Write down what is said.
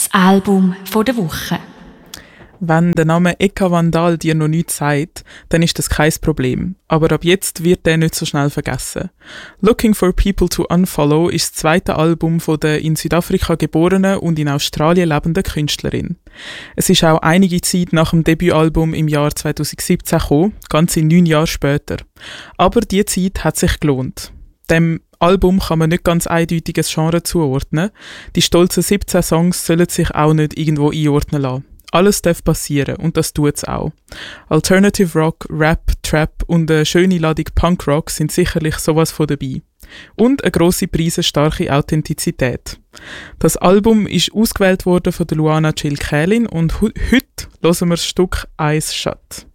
Das Album der Woche. Wenn der Name Eka Vandal dir noch nichts sagt, dann ist das kein Problem. Aber ab jetzt wird der nicht so schnell vergessen. Looking for People to Unfollow ist das zweite Album von der in Südafrika geborenen und in Australien lebenden Künstlerin. Es ist auch einige Zeit nach dem Debütalbum im Jahr 2017 gekommen, ganze 9 Jahre später. Aber die Zeit hat sich gelohnt. Dem Album kann man nicht ganz eindeutiges Genre zuordnen. Die stolzen 17 Songs sollen sich auch nicht irgendwo einordnen lassen. Alles darf passieren und das tut's auch. Alternative Rock, Rap, Trap und eine schöne Ladung Punkrock sind sicherlich sowas von dabei. Und eine grosse preisenstarke Authentizität. Das Album ist ausgewählt worden von der Luana Chilkälin und heute hören wir das Stück «Eyes Shut».